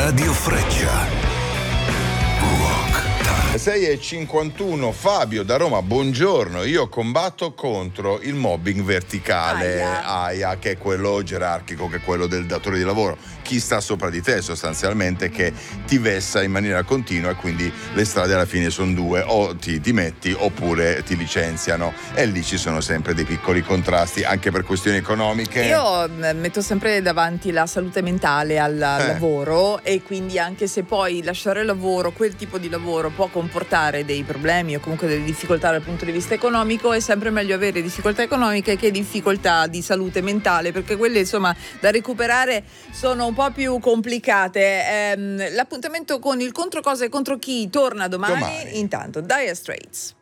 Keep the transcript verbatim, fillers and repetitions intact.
Radio Freccia. sei e cinquantuno, Fabio da Roma, buongiorno. Io combatto contro il mobbing verticale, Aia. aia, che è quello gerarchico, che è quello del datore di lavoro, chi sta sopra di te sostanzialmente, che ti vessa in maniera continua, e quindi le strade alla fine sono due: o ti, ti metti oppure ti licenziano, e lì ci sono sempre dei piccoli contrasti anche per questioni economiche. Io eh, metto sempre davanti la salute mentale al Eh. lavoro, e quindi anche se poi lasciare il lavoro, quel tipo di lavoro può comportare dei problemi o comunque delle difficoltà dal punto di vista economico, è sempre meglio avere difficoltà economiche che difficoltà di salute mentale, perché quelle insomma da recuperare sono un po' più complicate. Ehm, l'appuntamento con il contro cosa e contro chi torna domani. Domani. Intanto Dire Straits.